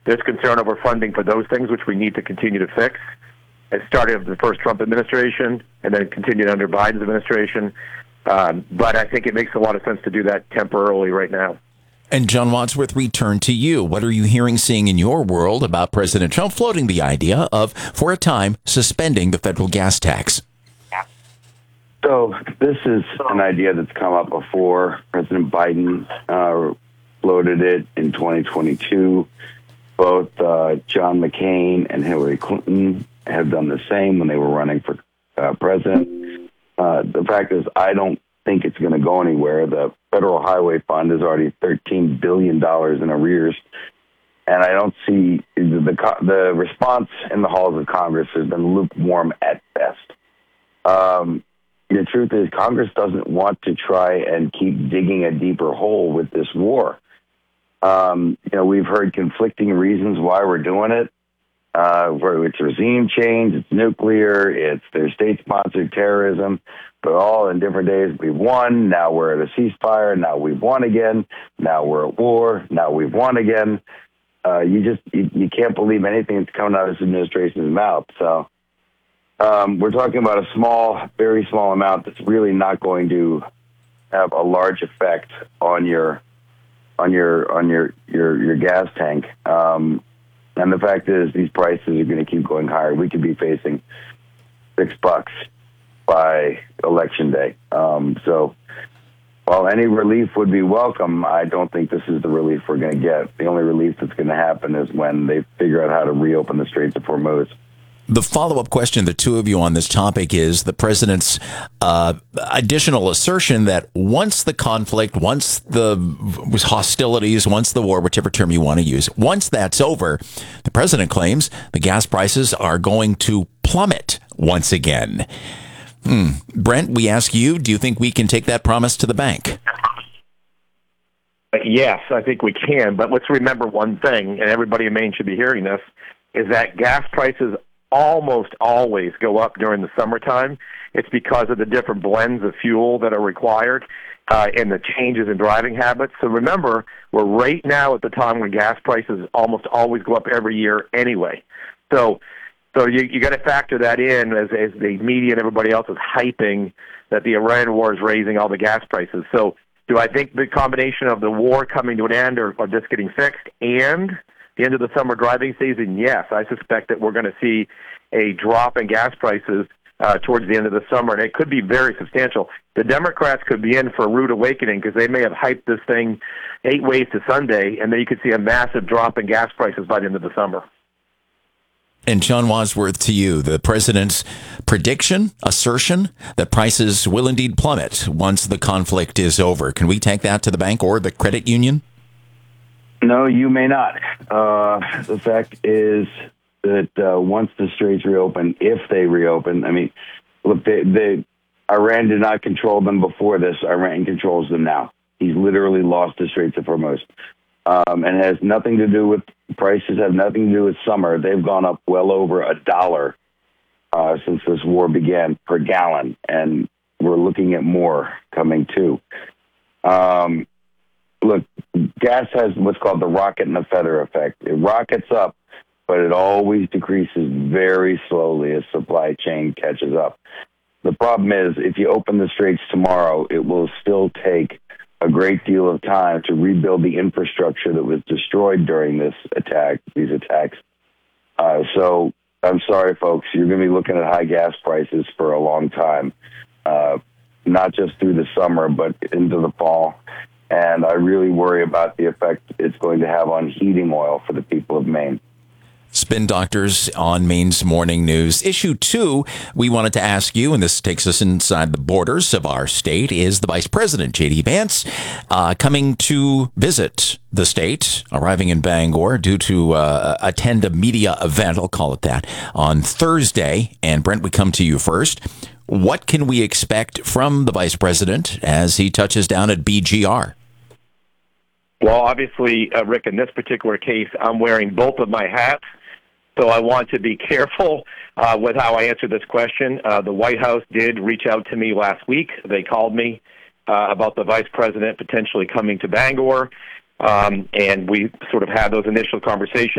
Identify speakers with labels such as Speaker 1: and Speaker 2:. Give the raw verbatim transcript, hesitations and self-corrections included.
Speaker 1: there's concern over funding for those things, which we need to continue to fix. It started with the first Trump administration and then continued under Biden's administration. Um, but I think it makes a lot of sense to do that temporarily right now.
Speaker 2: And John Wadsworth, return to you. What are you hearing, seeing in your world about President Trump floating the idea of, for a time, suspending the federal gas tax?
Speaker 3: So this is an idea that's come up before. President Biden uh, floated it in twenty twenty-two. Both uh, John McCain and Hillary Clinton have done the same when they were running for uh, president. Uh, the fact is, I don't think it's going to go anywhere. The Federal Highway Fund is already thirteen billion dollars in arrears. And I don't see the, the the response in the halls of Congress has been lukewarm at best. Um, the truth is, Congress doesn't want to try and keep digging a deeper hole with this war. Um, you know, we've heard conflicting reasons why we're doing it. Uh, where it's regime change, it's nuclear, it's their state-sponsored terrorism, but all in different days. We've won, now we're at a ceasefire, now we've won again, now we're at war, now we've won again. Uh, you just, you, you can't believe anything that's coming out of this administration's mouth. So um, we're talking about a small, very small amount that's really not going to have a large effect on your, on your, on your, your, your gas tank. Um, And the fact is, these prices are going to keep going higher. We could be facing six bucks by election day. Um, so while any relief would be welcome, I don't think this is the relief we're going to get. The only relief that's going to happen is when they figure out how to reopen the Straits of Hormuz.
Speaker 2: The follow-up question, the two of you on this topic, is the president's uh, additional assertion that once the conflict, once the hostilities, once the war, whichever term you want to use, once that's over, the president claims the gas prices are going to plummet once again. Hmm. Brent, we ask you, do you think we can take that promise to the bank?
Speaker 1: Yes, I think we can. But let's remember one thing, and everybody in Maine should be hearing this, is that gas prices almost always go up during the summertime. It's because of the different blends of fuel that are required uh, and the changes in driving habits. So remember, we're right now at the time when gas prices almost always go up every year anyway. So so you, you got to factor that in as, as the media and everybody else is hyping that the Iran war is raising all the gas prices. So do I think the combination of the war coming to an end or, or just getting fixed and the end of the summer driving season? Yes, I suspect that we're going to see a drop in gas prices uh, towards the end of the summer, and it could be very substantial. The Democrats could be in for a rude awakening because they may have hyped this thing eight ways to Sunday, and then you could see a massive drop in gas prices by the end of the summer.
Speaker 2: And John Wadsworth, to you, the president's prediction, assertion that prices will indeed plummet once the conflict is over. Can we take that to the bank or the credit union?
Speaker 3: No, you may not. Uh, the fact is that uh, once the straits reopen, if they reopen, I mean, look, they, they, Iran did not control them before this. Iran controls them now. He's literally lost the Straits of Hormuz. Um, and it has nothing to do with prices, have nothing to do with summer. They've gone up well over a dollar uh, since this war began per gallon, and we're looking at more coming too. Um, look, gas has what's called the rocket and the feather effect. It rockets up, but it always decreases very slowly as supply chain catches up. The problem is, if you open the straits tomorrow, it will still take a great deal of time to rebuild the infrastructure that was destroyed during this attack, these attacks. Uh, so I'm sorry, folks, you're going to be looking at high gas prices for a long time, uh, not just through the summer, but into the fall. And I really worry about the effect it's going to have on heating oil for the people of Maine.
Speaker 2: Spin Doctors on Maine's Morning News. Issue two, we wanted to ask you, and this takes us inside the borders of our state, is the Vice President, J D. Vance, uh, coming to visit the state, arriving in Bangor due to uh, attend a media event, I'll call it that, on Thursday. And Brent, we come to you first. What can we expect from the Vice President as he touches down at B G R?
Speaker 1: Well, obviously, uh, Rick, in this particular case, I'm wearing both of my hats. So I want to be careful uh, with how I answer this question. Uh, the White House did reach out to me last week. They called me uh, about the Vice President potentially coming to Bangor, um, and we sort of had those initial conversations.